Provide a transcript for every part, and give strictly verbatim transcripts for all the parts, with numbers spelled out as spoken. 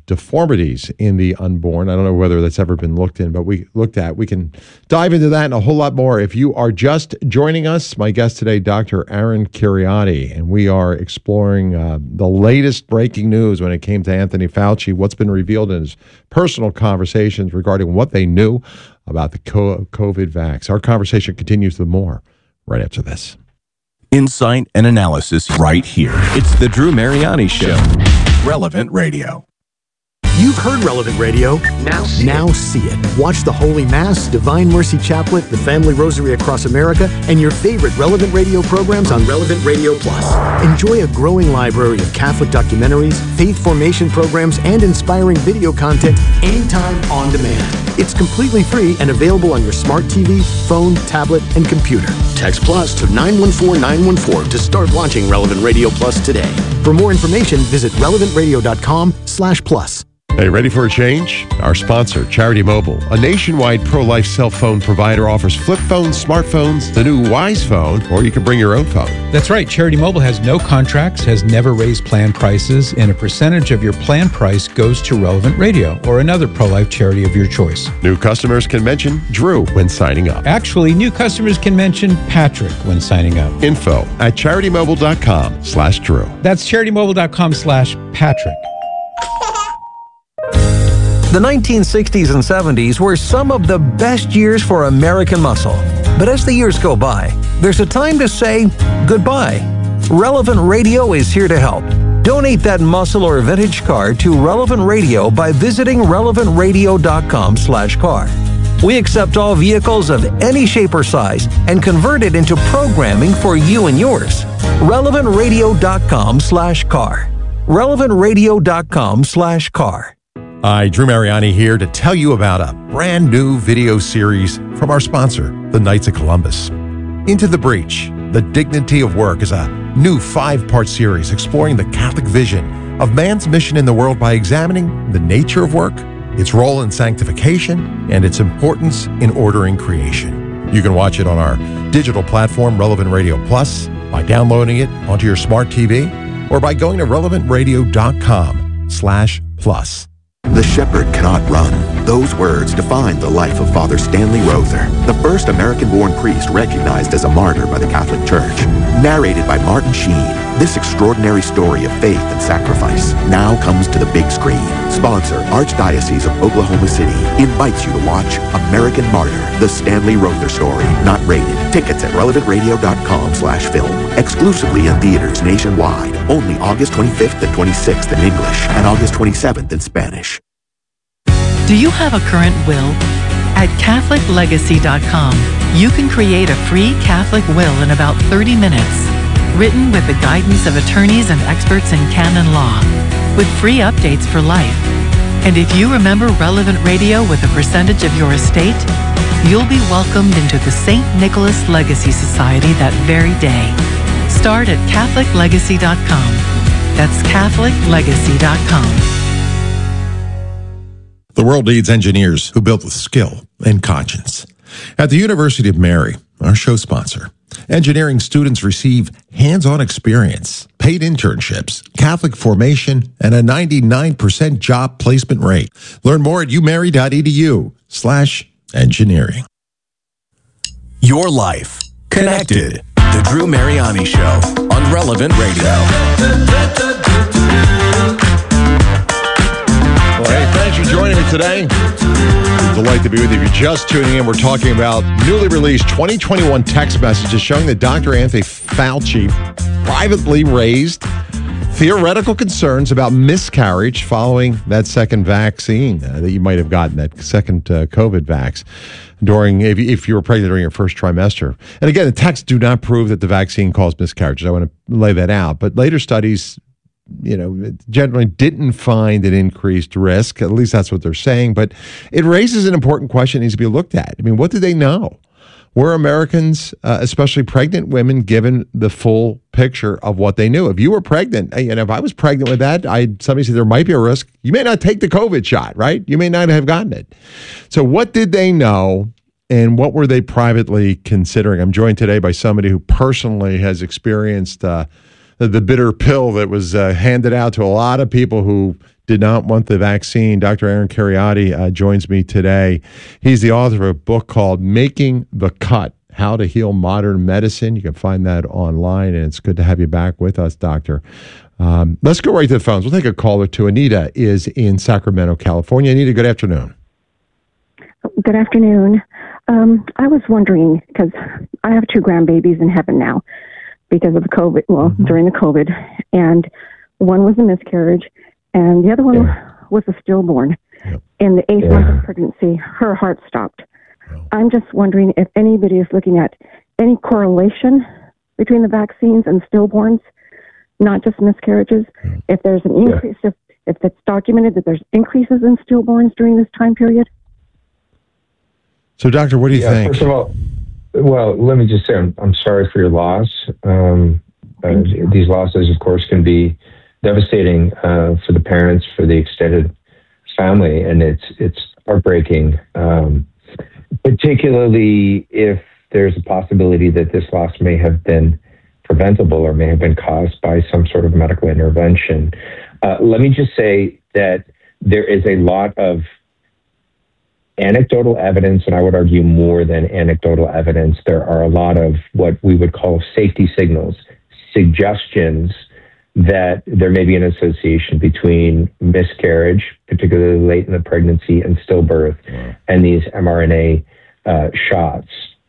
deformities in the unborn. I don't know whether that's ever been looked in, but we looked at. We can dive into that and a whole lot more. If you are just joining us, my guest today, Doctor Aaron Kheriaty, and we are exploring uh, the latest breaking news when it came to Anthony Fauci, what's been revealed in his personal conversations regarding what they knew about the COVID vax. Our conversation continues with more right after this. Insight and analysis right here. It's the Drew Mariani Show. Relevant Radio. You've heard Relevant Radio. Now see, now it. see it. Watch the Holy Mass, Divine Mercy Chaplet, the Family Rosary Across America, and your favorite Relevant Radio programs on Relevant Radio Plus. Enjoy a growing library of Catholic documentaries, faith formation programs, and inspiring video content anytime on demand. It's completely free and available on your smart T V, phone, tablet, and computer. Text Plus to nine one four nine one four to start watching Relevant Radio Plus today. For more information, visit relevant radio dot com slash plus. Hey, ready for a change? Our sponsor, Charity Mobile, a nationwide pro-life cell phone provider, offers flip phones, smartphones, the new Wise Phone, or you can bring your own phone. That's right. Charity Mobile has no contracts, has never raised plan prices, and a percentage of your plan price goes to Relevant Radio or another pro-life charity of your choice. New customers can mention Drew when signing up. Actually, new customers can mention Patrick when signing up. Info at charitymobile.com slash Drew. That's charitymobile.com slash Patrick. The nineteen sixties and seventies were some of the best years for American muscle. But as the years go by, there's a time to say goodbye. Relevant Radio is here to help. Donate that muscle or vintage car to Relevant Radio by visiting relevant radio dot com slash car. We accept all vehicles of any shape or size and convert it into programming for you and yours. relevant radio dot com slash car. relevant radio dot com slash car. Hi, Drew Mariani here to tell you about a brand new video series from our sponsor, the Knights of Columbus. Into the Breach, The Dignity of Work is a new five-part series exploring the Catholic vision of man's mission in the world by examining the nature of work, its role in sanctification, and its importance in ordering creation. You can watch it on our digital platform, Relevant Radio Plus, by downloading it onto your smart T V, or by going to relevant radio dot com slash plus. The shepherd cannot run. Those words define the life of Father Stanley Rother, the first American-born priest recognized as a martyr by the Catholic Church. Narrated by Martin Sheen, this extraordinary story of faith and sacrifice now comes to the big screen. Sponsor, Archdiocese of Oklahoma City, invites you to watch American Martyr, the Stanley Rother story, not rated. Tickets at relevant radio dot com slash film. Exclusively in theaters nationwide. Only August twenty-fifth and twenty-sixth in English and August twenty-seventh in Spanish. Do you have a current will? At Catholic Legacy dot com, you can create a free Catholic will in about thirty minutes, written with the guidance of attorneys and experts in canon law, with free updates for life. And if you remember Relevant Radio with a percentage of your estate, you'll be welcomed into the Saint Nicholas Legacy Society that very day. Start at Catholic Legacy dot com. That's Catholic Legacy dot com. The world needs engineers who build with skill and conscience. At the University of Mary, our show sponsor, engineering students receive hands-on experience, paid internships, Catholic formation, and a ninety-nine percent job placement rate. Learn more at umary dot e d u slash engineering. Your life connected. The Drew Mariani Show on Relevant Radio. Well, hey, thanks for joining me today. It's a delight to be with you. If you're just tuning in, we're talking about newly released twenty twenty-one text messages showing that Doctor Anthony Fauci privately raised theoretical concerns about miscarriage following that second vaccine uh, that you might have gotten, that second uh, COVID vax, during if, if you were pregnant during your first trimester. And again, the texts do not prove that the vaccine caused miscarriages. I want to lay that out. But later studies, you know, generally didn't find an increased risk. At least that's what they're saying. But it raises an important question that needs to be looked at. I mean, what did they know? Were Americans, uh, especially pregnant women, given the full picture of what they knew? If you were pregnant, and if I was pregnant with that, I somebody said there might be a risk. You may not take the COVID shot, right? You may not have gotten it. So what did they know, and what were they privately considering? I'm joined today by somebody who personally has experienced uh, the, the bitter pill that was uh, handed out to a lot of people who did not want the vaccine. Doctor Aaron Kheriaty uh, joins me today. He's the author of a book called Making the Cut, How to Heal Modern Medicine. You can find that online, and it's good to have you back with us, Doctor. Um, let's go right to the phones. We'll take a call or two. Anita is in Sacramento, California. Anita, good afternoon. Good afternoon. Um, I was wondering, because I have two grandbabies in heaven now because of the COVID, well, mm-hmm. during the COVID, and one was a miscarriage, and the other one yeah. was a stillborn. Yep. In the eighth yeah. month of pregnancy, her heart stopped. Oh. I'm just wondering if anybody is looking at any correlation between the vaccines and stillborns, not just miscarriages. Yeah. If there's an increase, yeah. if, if it's documented that there's increases in stillborns during this time period. So, Doctor, what do you yeah, think? First of all, well, let me just say I'm, I'm sorry for your loss. Um, uh, you. These losses, of course, can be devastating uh, for the parents, for the extended family, and it's it's heartbreaking, um, particularly if there's a possibility that this loss may have been preventable or may have been caused by some sort of medical intervention. Uh, let me just say that there is a lot of anecdotal evidence, and I would argue more than anecdotal evidence. There are a lot of what we would call safety signals, suggestions that there may be an association between miscarriage, particularly late in the pregnancy, and stillbirth, wow. and these mRNA uh, shots.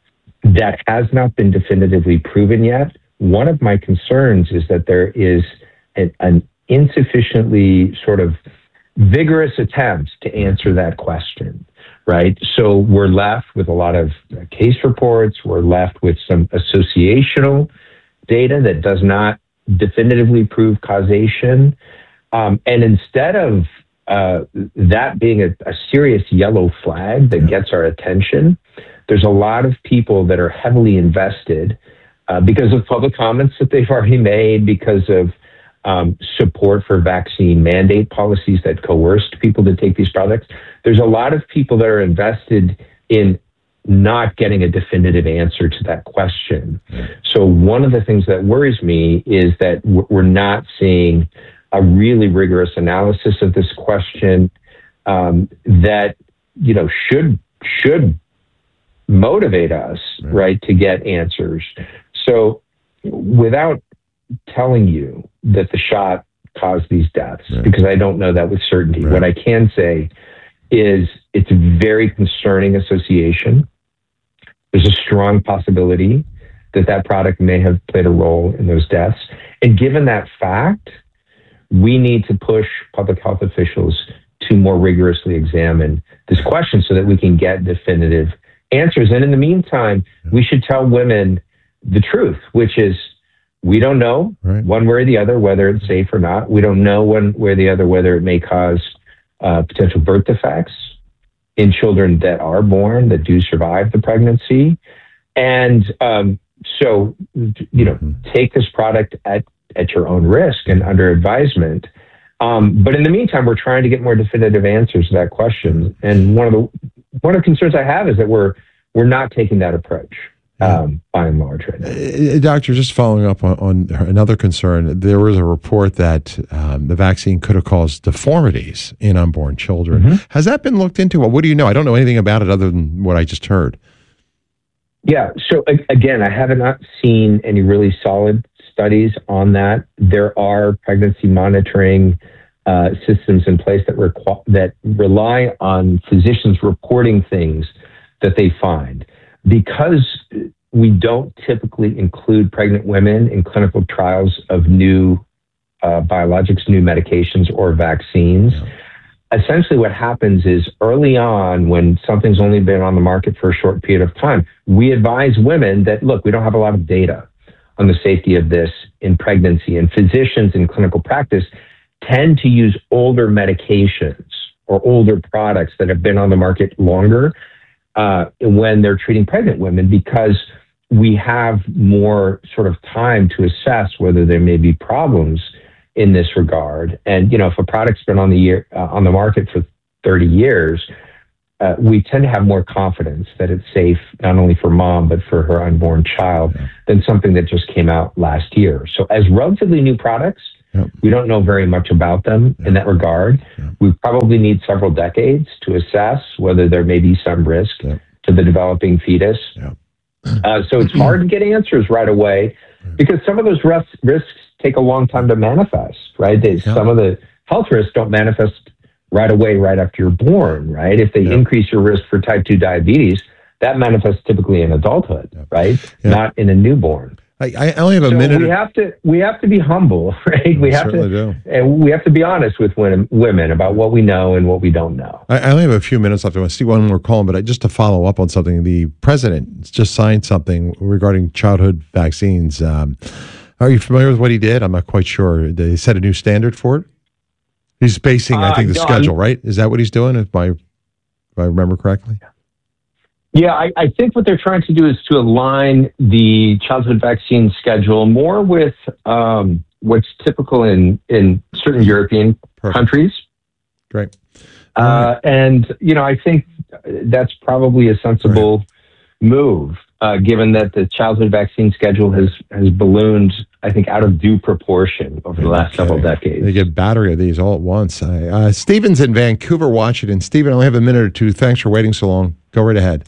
That has not been definitively proven yet. One of my concerns is that there is an, an insufficiently sort of vigorous attempt to answer that question. Right. So we're left with a lot of case reports. We're left with some associational data that does not definitively prove causation. Um, and instead of uh, that being a, a serious yellow flag that gets our attention, there's a lot of people that are heavily invested uh, because of public comments that they've already made, because of Um, support for vaccine mandate policies that coerced people to take these products. There's a lot of people that are invested in not getting a definitive answer to that question. So one of the things that worries me is that we're not seeing a really rigorous analysis of this question um, that, you know, should should motivate us, right, to get answers. So without telling you that the shot caused these deaths, yeah. because I don't know that with certainty. Right. What I can say is it's a very concerning association. There's a strong possibility that that product may have played a role in those deaths. And given that fact, we need to push public health officials to more rigorously examine this question so that we can get definitive answers. And in the meantime, yeah. we should tell women the truth, which is, we don't know right. one way or the other whether it's safe or not. We don't know one way or the other whether it may cause uh, potential birth defects in children that are born, that do survive the pregnancy. And um, so, you know, mm-hmm. take this product at, at your own risk and under advisement. Um, but in the meantime, we're trying to get more definitive answers to that question. And one of the one of the concerns I have is that we're we're not taking that approach. Um, by and large right now. Uh, doctor, just following up on, on another concern, there was a report that um, the vaccine could have caused deformities in unborn children. Mm-hmm. Has that been looked into? Well, what do you know? I don't know anything about it other than what I just heard. Yeah, so again, I have not seen any really solid studies on that. There are pregnancy monitoring uh, systems in place that, requ- that rely on physicians reporting things that they find. Because we don't typically include pregnant women in clinical trials of new uh, biologics, new medications, or vaccines, yeah. essentially what happens is early on, when something's only been on the market for a short period of time, we advise women that, look, we don't have a lot of data on the safety of this in pregnancy. And physicians in clinical practice tend to use older medications or older products that have been on the market longer Uh, when they're treating pregnant women, because we have more sort of time to assess whether there may be problems in this regard. And, you know, if a product's been on the year, uh, on the market for thirty years, uh, we tend to have more confidence that it's safe, not only for mom, but for her unborn child, than something that just came out last year. So as relatively new products, Yep. We don't know very much about them Yep. in that regard. Yep. We probably need several decades to assess whether there may be some risk Yep. to the developing fetus. Yep. Uh, so it's hard to get answers right away because some of those ris- risks take a long time to manifest, right? They, Yep. Some of the health risks don't manifest right away, right after you're born, right? If they Yep. increase your risk for type two diabetes, that manifests typically in adulthood, Yep. right? Yep. Not in a newborn. I, I only have a so minute. we have to we have to be humble, right? We We have to, certainly do. and we have to be honest with women, women about what we know and what we don't know. I, I only have a few minutes left. I want to see one more call, but I, just to follow up on something, the president just signed something regarding childhood vaccines. Um, are you familiar with what he did? I'm not quite sure. They set a new standard for it. He's basing, I Uh, think, the no, schedule, I'm- right? Is that what he's doing? If I, if I remember correctly. Yeah, I, I think what they're trying to do is to align the childhood vaccine schedule more with um, what's typical in, in certain European Perfect. countries. Great. Uh, and, you know, I think that's probably a sensible move, uh, given that the childhood vaccine schedule has, has ballooned, I think, out of due proportion over the last Okay. several decades. They get a battery of these all at once. I, uh, Stephen's in Vancouver, Washington. Stephen, I only have a minute or two. Thanks for waiting so long. Go right ahead.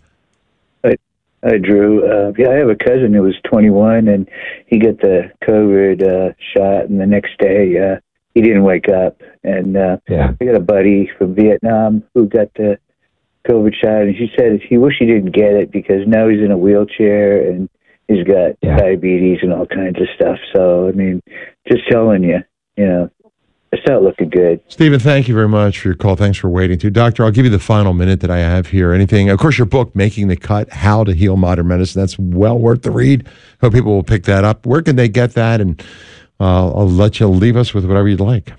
Hi, Drew. Uh, yeah, I have a cousin who was twenty-one, and he got the COVID uh, shot, and the next day uh, he didn't wake up. And uh, Yeah. I got a buddy from Vietnam who got the COVID shot, and she said he wished he didn't get it because now he's in a wheelchair and he's got Yeah. diabetes and all kinds of stuff. So, I mean, just telling you, you know, it's not looking good. Stephen, thank you very much for your call. Thanks for waiting too. Doctor, I'll give you the final minute that I have here. Anything, of course, your book, Making the Cut, How to Heal Modern Medicine, that's well worth the read. Hope people will pick that up. Where can they get that? And uh, I'll let you leave us with whatever you'd like.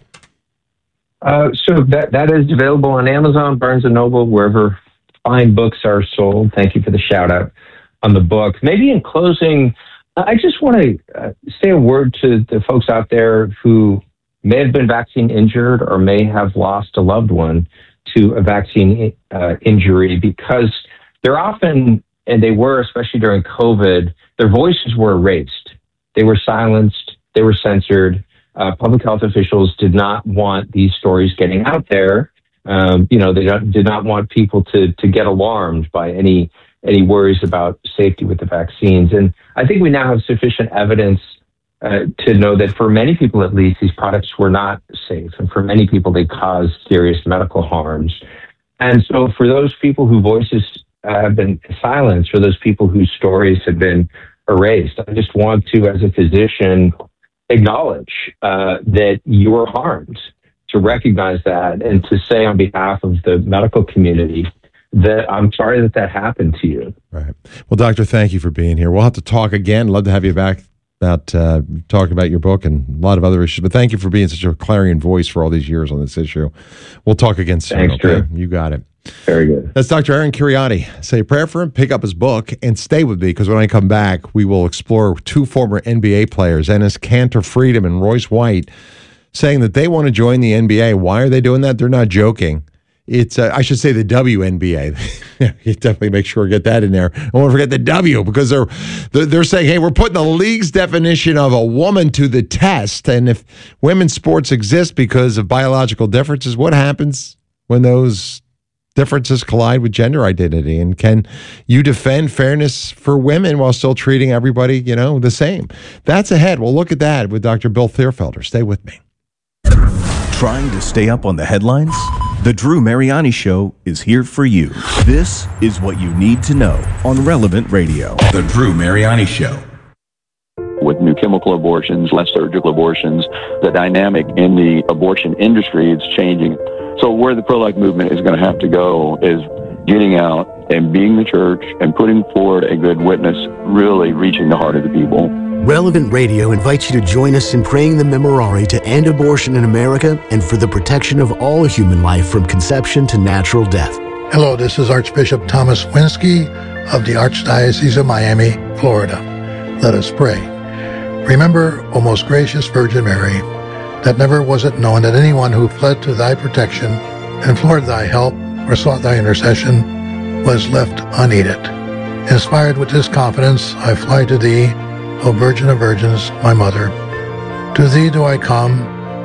Uh, so that that is available on Amazon, Barnes and Noble, wherever fine books are sold. Thank you for the shout out on the book. Maybe in closing, I just want to uh, say a word to the folks out there who may have been vaccine injured or may have lost a loved one to a vaccine uh, injury, because they're often, and they were, especially during COVID, their voices were erased. They were silenced. They were censored. Uh, public health officials did not want these stories getting out there. Um, you know, they don't, did not want people to to get alarmed by any any worries about safety with the vaccines. And I think we now have sufficient evidence uh, to know that for many people, at least, these products were not safe, and for many people, they caused serious medical harms. And so, for those people whose voices uh, have been silenced, for those people whose stories have been erased, I just want to, as a physician, acknowledge uh, that you were harmed, to recognize that, and to say on behalf of the medical community that I'm sorry that that happened to you. Right. Well, Doctor, thank you for being here. We'll have to talk again. Love to have you back about uh, talking about your book and a lot of other issues. But thank you for being such a clarion voice for all these years on this issue. We'll talk again soon. Thanks, okay? Drew. You got it. Very good. That's Doctor Aaron Kheriaty. Say a prayer for him, pick up his book, and stay with me, because when I come back, we will explore two former N B A players, Enes Kanter Freedom and Royce White, saying that they want to join the N B A. Why are they doing that? They're not joking. It's, uh, I should say, the W N B A. You definitely make sure to get that in there. I won't forget the W, because they're, they're they're saying, hey, we're putting the league's definition of a woman to the test. And if women's sports exist because of biological differences, what happens when those differences collide with gender identity? And can you defend fairness for women while still treating everybody, you know, the same? That's ahead. We'll look at that with Doctor Bill Thierfelder. Stay with me. Trying to stay up on the headlines? The Drew Mariani Show is here for you. This is what you need to know on Relevant Radio. The Drew Mariani Show. With new chemical abortions, less surgical abortions, the dynamic in the abortion industry is changing. So where the pro-life movement is going to have to go is getting out and being the church and putting forward a good witness, really reaching the heart of the people. Relevant Radio invites you to join us in praying the Memorare to end abortion in America and for the protection of all human life from conception to natural death. Hello, this is Archbishop Thomas Winsky of the Archdiocese of Miami, Florida. Let us pray. Remember, O most gracious Virgin Mary, that never was it known that anyone who fled to thy protection, implored thy help, or sought thy intercession was left unaided. Inspired with this confidence, I fly to thee, O Virgin of Virgins, my Mother. To thee do I come,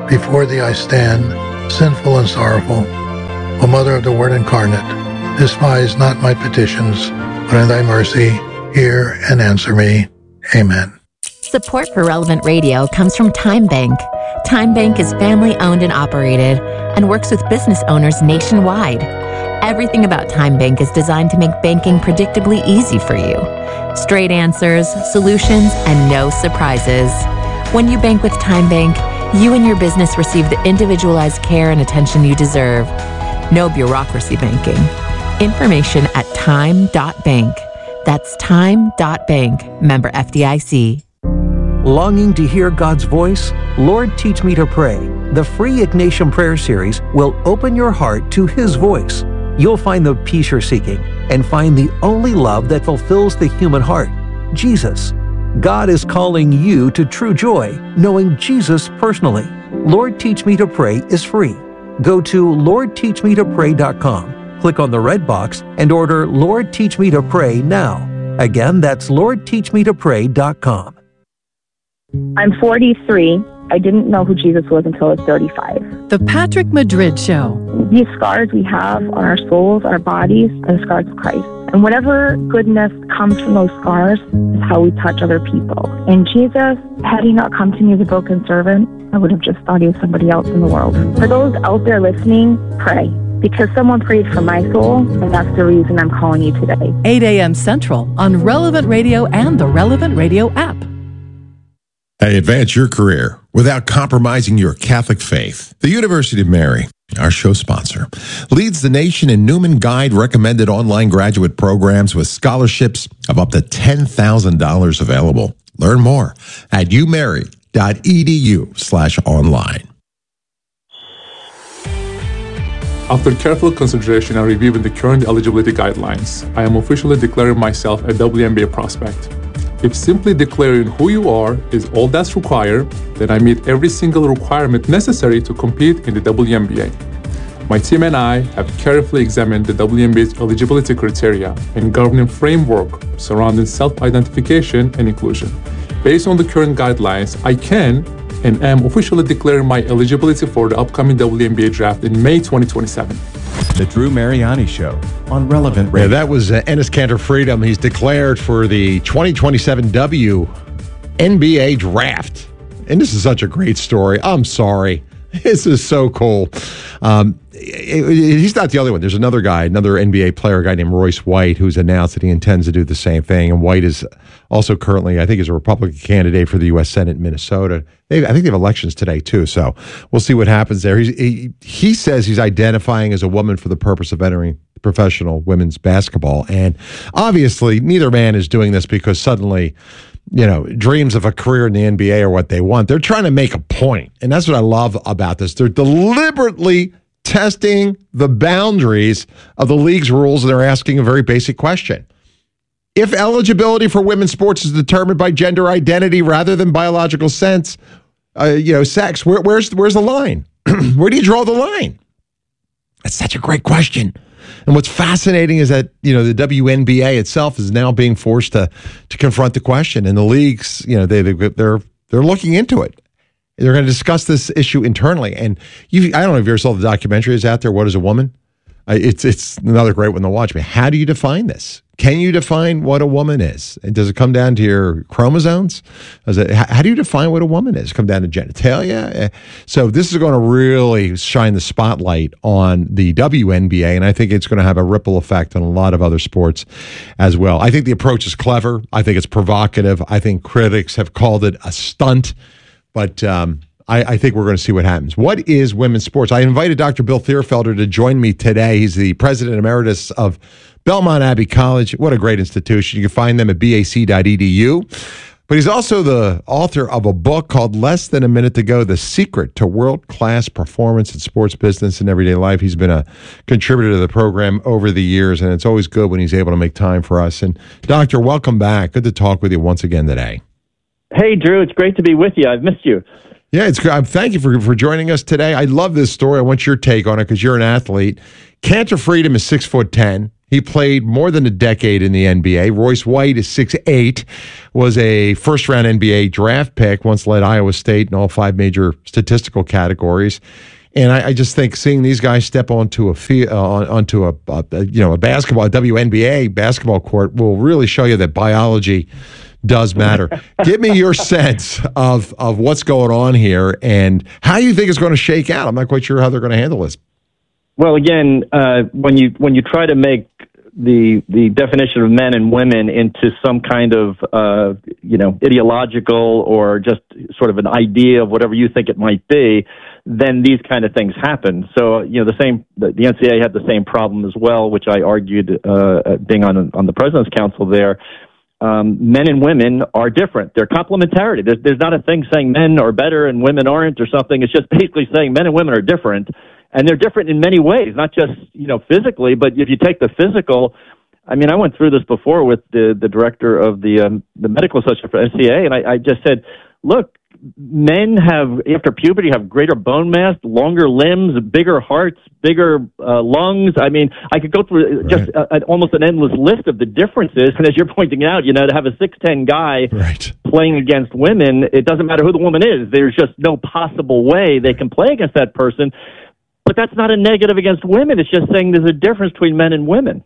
before thee I stand, sinful and sorrowful. O Mother of the Word incarnate, despise not my petitions, but in thy mercy hear and answer me. Amen. Support for Relevant Radio comes from Time Bank. Time Bank is family-owned and operated and works with business owners nationwide. Everything about Time Bank is designed to make banking predictably easy for you. Straight answers, solutions, and no surprises. When you bank with Time Bank, you and your business receive the individualized care and attention you deserve. No bureaucracy banking. Information at time dot bank. That's time dot bank. Member F D I C. Longing to hear God's voice? Lord, Teach Me to Pray. The free Ignatian Prayer Series will open your heart to His voice. You'll find the peace you're seeking and find the only love that fulfills the human heart, Jesus. God is calling you to true joy, knowing Jesus personally. Lord Teach Me to Pray is free. Go to lord teach me to pray dot com, click on the red box, and order Lord Teach Me to Pray now. Again, that's lord teach me to pray dot com. I'm forty-three. I didn't know who Jesus was until I was thirty-five. The Patrick Madrid Show. These scars we have on our souls, our bodies, are the scars of Christ. And whatever goodness comes from those scars is how we touch other people. And Jesus, had he not come to me as a broken servant, I would have just thought he was somebody else in the world. For those out there listening, pray. Because someone prayed for my soul, and that's the reason I'm calling you today. eight a.m. Central on Relevant Radio and the Relevant Radio app. Hey, advance your career without compromising your Catholic faith. The University of Mary, our show sponsor, leads the nation in Newman Guide recommended online graduate programs with scholarships of up to ten thousand dollars available. Learn more at u mary dot e d u slash online. After careful consideration and reviewing the current eligibility guidelines, I am officially declaring myself a W N B A prospect. If simply declaring who you are is all that's required, then I meet every single requirement necessary to compete in the W N B A. My team and I have carefully examined the W N B A's eligibility criteria and governing framework surrounding self-identification and inclusion. Based on the current guidelines, I can and am officially declaring my eligibility for the upcoming W N B A draft in May twenty twenty-seven. The Drew Mariani Show on Relevant Radio. Yeah, that was uh, Enes Kanter Freedom. He's declared for the twenty twenty-seven W N B A draft. And this is such a great story. I'm sorry. This is so cool. Um, it, it, he's not the only one. There's another guy, another N B A player, a guy named Royce White, who's announced that he intends to do the same thing. And White is also currently, I think, is a Republican candidate for the U S Senate in Minnesota. They, I think they have elections today, too. So we'll see what happens there. He's, he, he says he's identifying as a woman for the purpose of entering professional women's basketball. And obviously, neither man is doing this because suddenly, you know, dreams of a career in the N B A are what they want. They're trying to make a point. And that's what I love about this. They're deliberately testing the boundaries of the league's rules, and they're asking a very basic question. If eligibility for women's sports is determined by gender identity rather than biological sense, uh, you know, sex, where, where's, where's the line? Where do you draw the line? That's such a great question. And what's fascinating is that, you know, the W N B A itself is now being forced to to confront the question, and the leagues, you know, they they're they're looking into it. They're going to discuss this issue internally. And you, I don't know if you ever saw the documentary is out there. What is a woman? Uh, it's it's another great one to watch. But how do you define this? Can you define what a woman is? And does it come down to your chromosomes? Does it, how, how do you define what a woman is? Come down to genitalia? So this is going to really shine the spotlight on the W N B A, and I think it's going to have a ripple effect on a lot of other sports as well. I think the approach is clever. I think it's provocative. I think critics have called it a stunt, but um, I, I think we're going to see what happens. What is women's sports? I invited Doctor Bill Thierfelder to join me today. He's the president emeritus of Belmont Abbey College. What a great institution. You can find them at b a c dot e d u. But he's also the author of a book called Less Than a Minute to Go, The Secret to World-Class Performance in Sports Business and Everyday Life. He's been a contributor to the program over the years, and it's always good when he's able to make time for us. And Doctor, welcome back. Good to talk with you once again today. Hey, Drew. It's great to be with you. I've missed you. Yeah, it's good. Thank you for, for joining us today. I love this story. I want your take on it because you're an athlete. Kanter Freedom is six foot ten. He played more than a decade in the N B A. Royce White is six eight, was a first-round N B A draft pick, once led Iowa State in all five major statistical categories. And I, I just think seeing these guys step onto a field, uh, onto a, a you know a basketball a W N B A basketball court will really show you that biology does matter. Give me your sense of of what's going on here and how you think it's going to shake out. I'm not quite sure how they're going to handle this. Well, again, uh, when you when you try to make the the definition of men and women into some kind of uh, you know ideological or just sort of an idea of whatever you think it might be, then these kind of things happen. So you know the same the, the N C double A had the same problem as well, which I argued uh, being on on the President's Council there. Um, men and women are different. They're complementarity. There's, there's not a thing saying men are better and women aren't or something. It's just basically saying men and women are different. And they're different in many ways, not just, you know, physically, but if you take the physical, I mean, I went through this before with the, the director of the um, the Medical Association for N C double A, and I, I just said, look, men have, after puberty, have greater bone mass, longer limbs, bigger hearts, bigger uh, lungs. I mean, I could go through right. just a, a, almost an endless list of the differences. And as you're pointing out, you know, to have a six ten guy right. playing against women, it doesn't matter who the woman is. There's just no possible way they can play against that person. But that's not a negative against women. It's just saying there's a difference between men and women.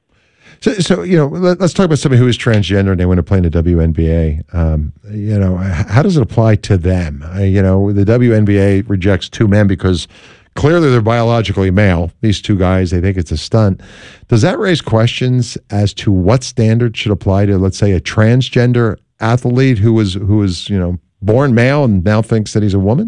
So, so you know, let, let's talk about somebody who is transgender and they want to play in the W N B A. Um, you know, how does it apply to them? Uh, you know, the W N B A rejects two men because clearly they're biologically male. These two guys, they think it's a stunt. Does that raise questions as to what standards should apply to, let's say, a transgender athlete who was who was you know born male and now thinks that he's a woman?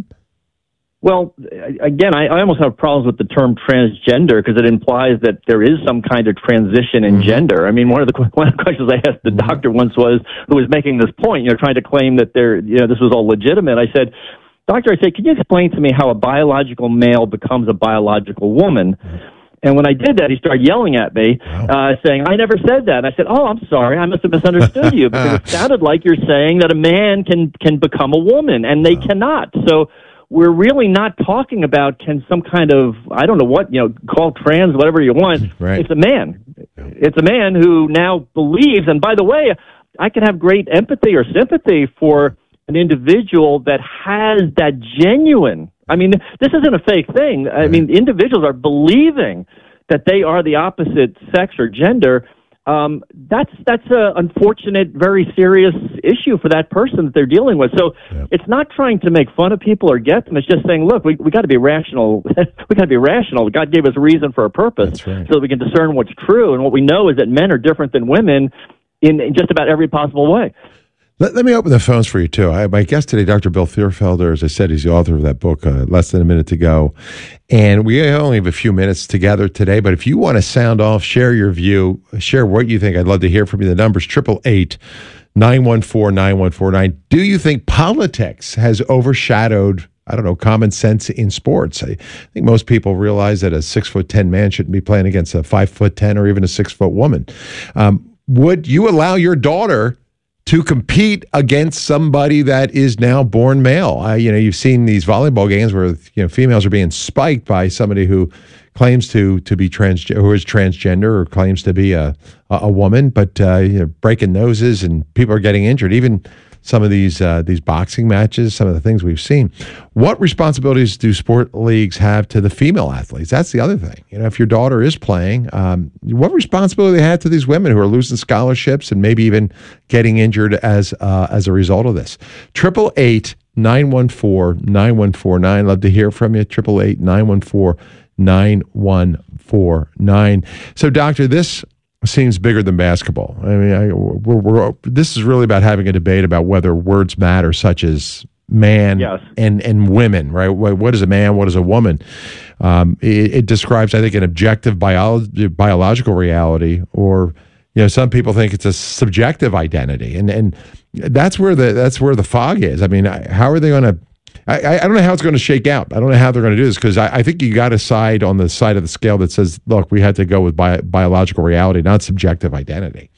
Well, again, I, I almost have problems with the term transgender because it implies that there is some kind of transition in mm-hmm. gender. I mean, one of the one of the questions I asked the mm-hmm. doctor once was, who was making this point, you know, trying to claim that there, you know, this was all legitimate. I said, doctor, I said, can you explain to me how a biological male becomes a biological woman? Mm-hmm. And when I did that, he started yelling at me, wow. uh, saying, I never said that. And I said, oh, I'm sorry. I must have misunderstood you because it sounded like you're saying that a man can, can become a woman, and they wow. cannot. So we're really not talking about can some kind of, I don't know what, you know, call trans, whatever you want. Right. It's a man. It's a man who now believes, and by the way, I can have great empathy or sympathy for an individual that has that genuine, I mean, this isn't a fake thing. I right. mean, individuals are believing that they are the opposite sex or gender. Um, that's that's an unfortunate, very serious issue for that person that they're dealing with. So yeah. it's not trying to make fun of people or get them. It's just saying, look, we we got to be rational. we got to be rational. God gave us a reason for a purpose, right. so that we can discern what's true. And what we know is that men are different than women in, in just about every possible way. Let, let me open the phones for you, too. I, my guest today, Doctor Bill Thierfelder, as I said, he's the author of that book, uh, Less Than a Minute to Go. And we only have a few minutes together today, but if you want to sound off, share your view, share what you think, I'd love to hear from you. The number's eight eight eight, nine one four, nine one four nine. Do you think politics has overshadowed, I don't know, common sense in sports? I think most people realize that a six foot ten man shouldn't be playing against a five foot ten or even a six foot woman. Um, would you allow your daughter to compete against somebody that is now born male? Uh, you know, you've seen these volleyball games where, you know, females are being spiked by somebody who claims to to be trans, who is transgender or claims to be a a woman, but uh, you know, breaking noses and people are getting injured. Even some of these uh, these boxing matches, some of the things we've seen. What responsibilities do sport leagues have to the female athletes? That's the other thing. You know, if your daughter is playing, um, what responsibility do they have to these women who are losing scholarships and maybe even getting injured as uh, as a result of this? Triple eight nine one four nine one four nine. Love to hear from you. Triple eight nine one four nine one four nine. So, doctor, this seems bigger than basketball. I mean, I, we're, we're, this is really about having a debate about whether words matter, such as man yes. and, and women, right? What, what is a man? What is a woman? Um, it, it describes, I think, an objective bio, biological reality, or, you know, some people think it's a subjective identity. And, and that's where the, that's where the fog is. I mean, how are they going to, I, I don't know how it's going to shake out. I don't know how they're going to do this, because I, I think you got to side on the side of the scale that says, look, we had to go with bi- biological reality, not subjective identity.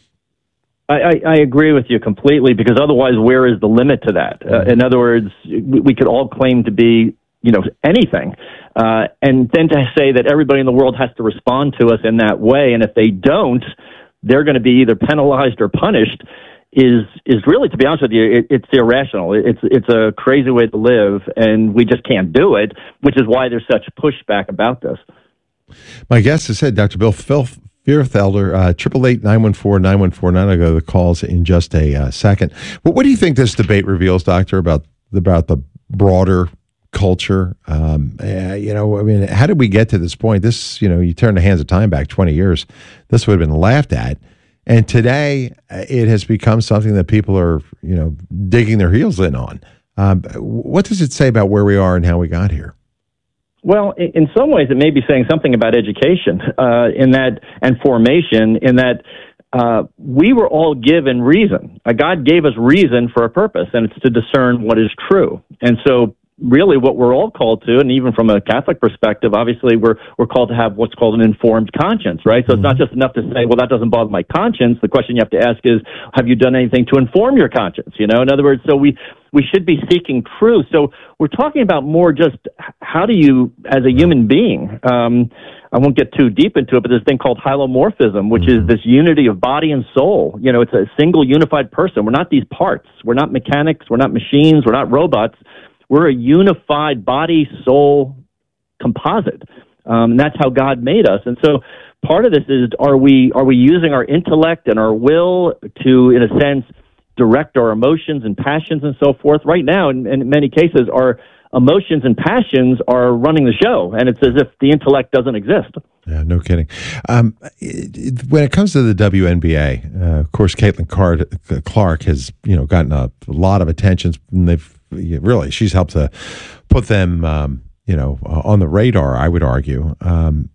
I, I, I agree with you completely, because otherwise, where is the limit to that? Uh, in other words, we, we could all claim to be you know, anything. Uh, and then to say that everybody in the world has to respond to us in that way, and if they don't, they're going to be either penalized or punished, is is really, to be honest with you, it, it's irrational. It's it's a crazy way to live, and we just can't do it, which is why there's such pushback about this. My guest has said, Doctor Bill Phil Fierfelder, uh, triple eight nine one four nine one four nine. I'll go to the calls in just a uh, second. But what do you think this debate reveals, Doctor, about about the broader culture? Um, uh, you know, I mean, how did we get to this point? This, you know, you turn the hands of time back twenty years, this would have been laughed at. And today, uh, it has become something that people are, you know, digging their heels in on. Um, what does it say about where we are and how we got here? Well, in some ways, it may be saying something about education uh, in that, and formation, in that uh, we were all given reason. Uh, God gave us reason for a purpose, and it's to discern what is true. And so really what we're all called to, and even from a Catholic perspective, obviously we're we're called to have what's called an informed conscience, right? So mm-hmm. It's not just enough to say, well, that doesn't bother my conscience. The question you have to ask is, have you done anything to inform your conscience? You know, in other words, so we we should be seeking truth. So we're talking about more just how do you, as a human being, um, I won't get too deep into it, but there's a thing called hylomorphism, which mm-hmm. is this unity of body and soul. You know, it's a single unified person. We're not these parts. We're not mechanics. We're not machines. We're not robots. We're a unified body-soul composite. Um, and that's how God made us. And so part of this is, are we are we using our intellect and our will to, in a sense, direct our emotions and passions and so forth? Right now, in, in many cases, our emotions and passions are running the show, and it's as if the intellect doesn't exist. Yeah, no kidding. Um, it, it, when it comes to the W N B A, uh, of course, Caitlin Card, Clark has you know gotten a, a lot of attention, and they've really she's helped to put them um, you know on the radar. I would argue. Um,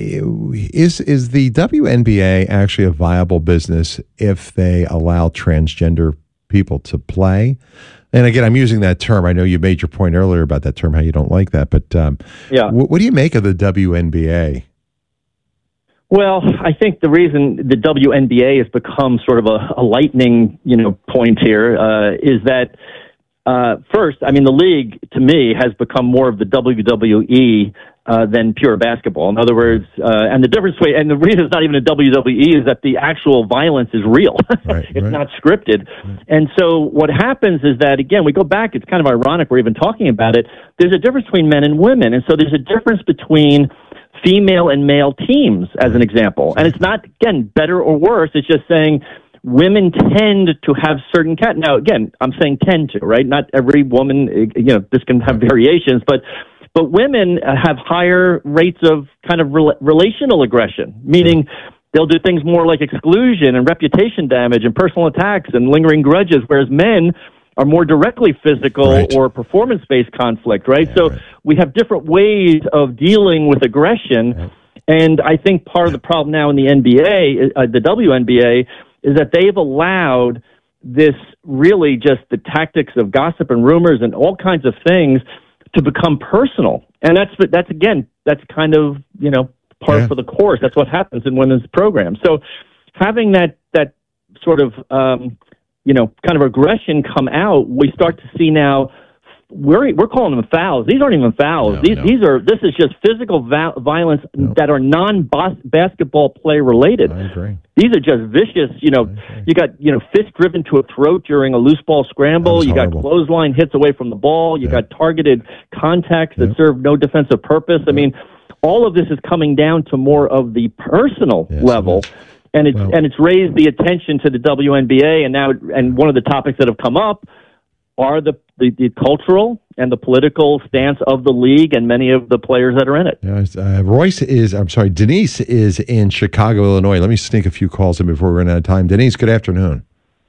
is is the W N B A actually a viable business if they allow transgender people to play? And again, I'm using that term. I know you made your point earlier about that term, how you don't like that. But um, yeah. w- what do you make of the W N B A? Well, I think the reason the W N B A has become sort of a, a lightning, you know, point here uh, is that uh, first, I mean, the league to me has become more of the W W E uh, than pure basketball. In other words, uh, and the difference, and the reason it's not even a W W E is that the actual violence is real. Right, it's right. not scripted. Right. And so what happens is that, again, we go back, it's kind of ironic we're even talking about it. There's a difference between men and women. And so there's a difference between female and male teams, as an example. And it's not, again, better or worse. It's just saying women tend to have certain cat. Now, again, I'm saying tend to, right? Not every woman, you know, this can have variations, but but women have higher rates of kind of re- relational aggression, meaning they'll do things more like exclusion and reputation damage and personal attacks and lingering grudges, whereas men are more directly physical right. or performance-based conflict, right? Yeah, so right. we have different ways of dealing with aggression, yeah. and I think part of the problem now in the N B A, uh, the W N B A, is that they've allowed this really just the tactics of gossip and rumors and all kinds of things to become personal. And that's, that's again, that's kind of, you know, part yeah. for the course. That's what happens in women's programs. So having that, that sort of, um, you know, kind of aggression come out, we start to see now, we're we're calling them fouls. These aren't even fouls. No, these no. these are this is just physical va- violence no. that are non-basketball play related. I agree. These are just vicious. You know, you got you know fist driven to a throat during a loose ball scramble. You horrible. got clothesline hits away from the ball. You yeah. got targeted contacts that yeah. serve no defensive purpose. I mean, all of this is coming down to more of the personal yes, level. It and it's well, and it's raised the attention to the W N B A, and now and one of the topics that have come up are the, the, the cultural and the political stance of the league and many of the players that are in it. Yeah, uh, Royce is, I'm sorry, Denise is in Chicago, Illinois. Let me sneak a few calls in before we run out of time. Denise, good afternoon.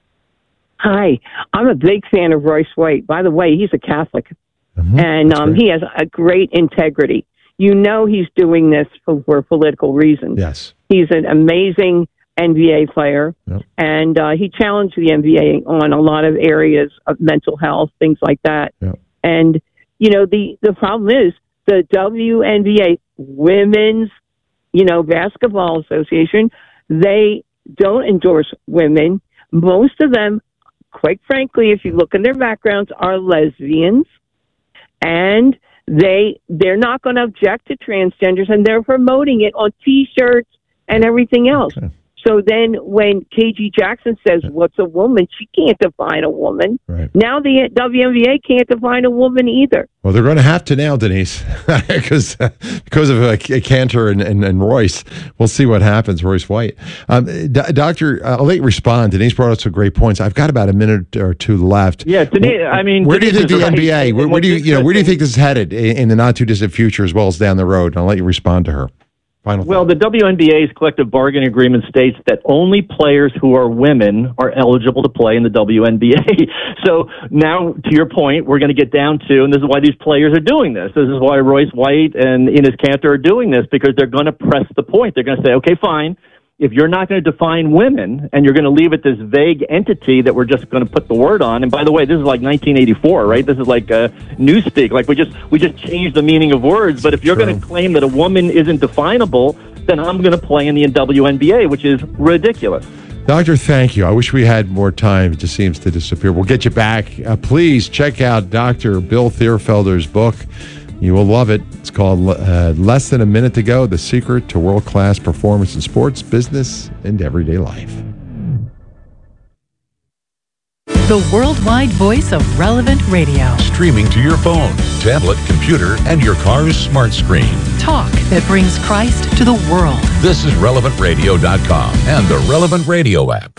Hi, I'm a big fan of Royce White. By the way, he's a Catholic, mm-hmm. and um, he has a great integrity. You know he's doing this for, for political reasons. Yes. He's an amazing N B A player, yep. and uh, he challenged the N B A on a lot of areas of mental health, things like that. Yep. And, you know, the, the problem is the W N B A, Women's, you know, Basketball Association, they don't endorse women. Most of them, quite frankly, if you look in their backgrounds, are lesbians, and They they're not going to object to transgenders, and they're promoting it on T-shirts and everything else. Okay. So then when K G Jackson says, what's a woman? She can't define a woman. Right. Now the W N B A can't define a woman either. Well, they're going to have to now, Denise, because because of uh, Cantor and, and, and Royce. We'll see what happens, Royce White. Um, D- Doctor, I'll let you respond. Denise brought up some great points. I've got about a minute or two left. Yeah, Denise, I mean... Where do you think the right. N B A, where, where do you, you know, where do you think this is headed in, in the not-too-distant future as well as down the road? And I'll let you respond to her. Final well, the W N B A's collective bargaining agreement states that only players who are women are eligible to play in the W N B A. So now, to your point, we're going to get down to, and this is why these players are doing this. This is why Royce White and Enes Kanter are doing this, because they're going to press the point. They're going to say, okay, fine. If you're not going to define women and you're going to leave it this vague entity that we're just going to put the word on, and by the way, this is like nineteen eighty-four, right? This is like uh, newspeak. Like we just we just changed the meaning of words. But if you're going to claim that a woman isn't definable, then I'm going to play in the W N B A, which is ridiculous. Doctor, thank you. I wish we had more time. It just seems to disappear. We'll get you back. Uh, please check out Doctor Bill Thierfelder's book. You will love it. It's called uh, Less Than a Minute to Go, The Secret to World-Class Performance in Sports, Business, and Everyday Life. The worldwide voice of Relevant Radio. Streaming to your phone, tablet, computer, and your car's smart screen. Talk that brings Christ to the world. This is relevant radio dot com and the Relevant Radio app.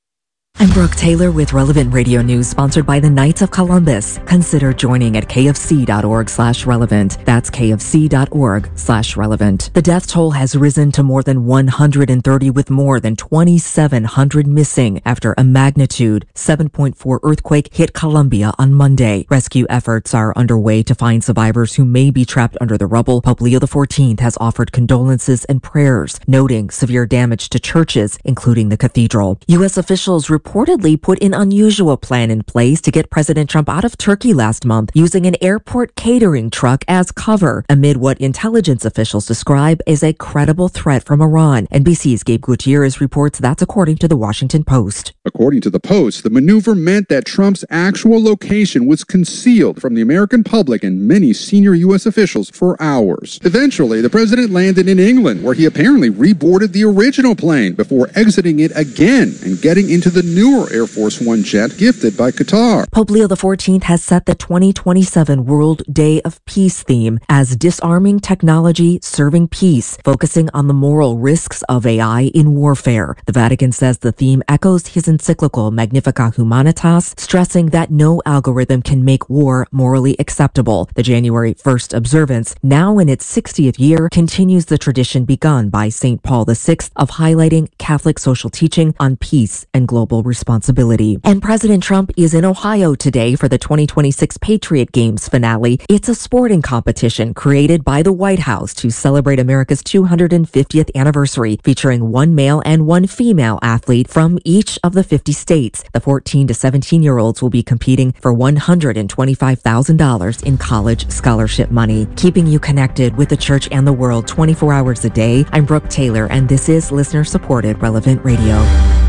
I'm Brooke Taylor with Relevant Radio News, sponsored by the Knights of Columbus. Consider joining at kfc.org slash relevant. That's kfc.org slash relevant. The death toll has risen to more than one hundred thirty, with more than twenty-seven hundred missing after a magnitude seven point four earthquake hit Colombia on Monday. Rescue efforts are underway to find survivors who may be trapped under the rubble. Pope Leo the fourteenth has offered condolences and prayers, noting severe damage to churches, including the cathedral. U S officials report reportedly put an unusual plan in place to get President Trump out of Turkey last month, using an airport catering truck as cover, amid what intelligence officials describe as a credible threat from Iran. N B C's Gabe Gutierrez reports that's according to the Washington Post. According to the Post, the maneuver meant that Trump's actual location was concealed from the American public and many senior U S officials for hours. Eventually, the president landed in England, where he apparently reboarded the original plane before exiting it again and getting into the newer Air Force One jet gifted by Qatar. Pope Leo the fourteenth has set the twenty twenty-seven World Day of Peace theme as Disarming Technology, Serving Peace, focusing on the moral risks of A I in warfare. The Vatican says the theme echoes his encyclical Magnificat Humanitas, stressing that no algorithm can make war morally acceptable. The January first observance, now in its sixtieth year, continues the tradition begun by Saint Paul the sixth of highlighting Catholic social teaching on peace and global responsibility. And President Trump is in Ohio today for the twenty twenty-six Patriot Games finale. It's a sporting competition created by the White House to celebrate America's two hundred fiftieth anniversary, featuring one male and one female athlete from each of the fifty states. The fourteen to seventeen-year-olds will be competing for one hundred twenty-five thousand dollars in college scholarship money. Keeping you connected with the church and the world twenty-four hours a day, I'm Brooke Taylor, and this is listener-supported Relevant Radio.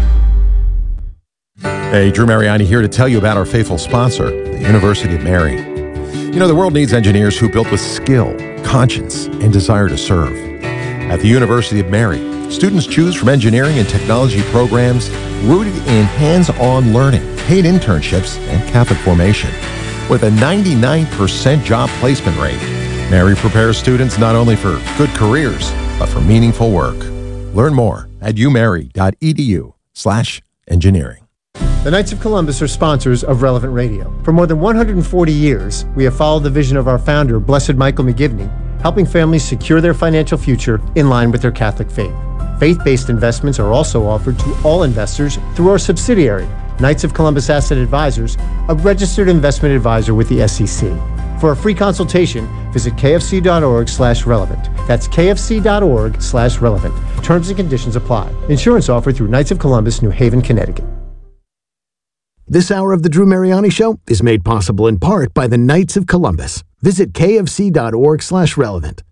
Hey, Drew Mariani here to tell you about our faithful sponsor, the University of Mary. You know, the world needs engineers who built with skill, conscience, and desire to serve. At the University of Mary, students choose from engineering and technology programs rooted in hands-on learning, paid internships, and Catholic formation. With a ninety-nine percent job placement rate, Mary prepares students not only for good careers, but for meaningful work. Learn more at umary.edu slash engineering. The Knights of Columbus are sponsors of Relevant Radio. For more than one hundred forty years, we have followed the vision of our founder, Blessed Michael McGivney, helping families secure their financial future in line with their Catholic faith. Faith-based investments are also offered to all investors through our subsidiary, Knights of Columbus Asset Advisors, a registered investment advisor with the S E C. For a free consultation, visit kfc.org slash relevant. That's kfc.org slash relevant. Terms and conditions apply. Insurance offered through Knights of Columbus, New Haven, Connecticut. This hour of the Drew Mariani Show is made possible in part by the Knights of Columbus. Visit kfc.org slash relevant.